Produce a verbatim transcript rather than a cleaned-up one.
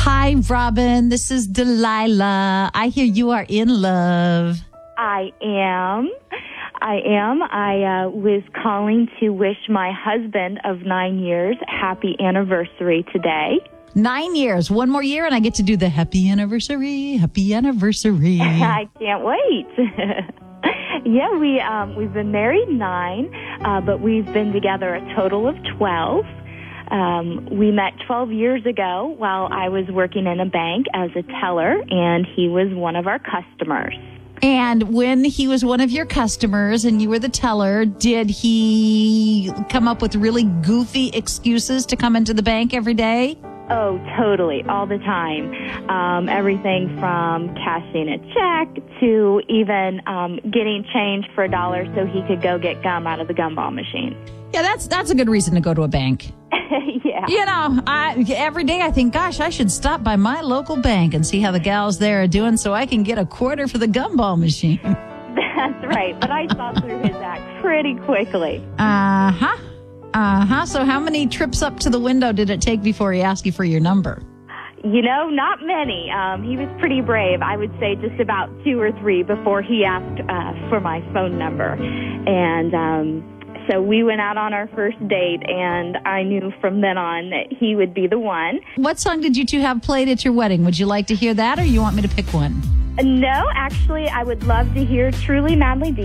Hi, Robin. This is Delilah. I hear you are in love. I am. I am. I uh, was calling to wish my husband of nine years happy anniversary today. Nine years. One more year and I get to do the happy anniversary. Happy anniversary. I can't wait. yeah, we, um, we've been married nine, uh, but we've been together a total of twelve. Um, we met twelve years ago while I was working in a bank as a teller, and he was one of our customers. And when he was one of your customers and you were the teller, did he come up with really goofy excuses to come into the bank every day? Oh, totally, all the time. Um, everything from cashing a check to even um, getting change for a dollar so he could go get gum out of the gumball machine. Yeah, that's that's a good reason to go to a bank. yeah. You know, I, every day I think, gosh, I should stop by my local bank and see how the gals there are doing so I can get a quarter for the gumball machine. That's right, but I saw through his act pretty quickly. Uh-huh. Uh-huh. So how many trips up to the window did it take before he asked you for your number? You know, not many. Um, he was pretty brave. I would say just about two or three before he asked uh, for my phone number. And um, so we went out on our first date, and I knew from then on that he would be the one. What song did you two have played at your wedding? Would you like to hear that, or you want me to pick one? No, actually, I would love to hear Truly Madly Deep.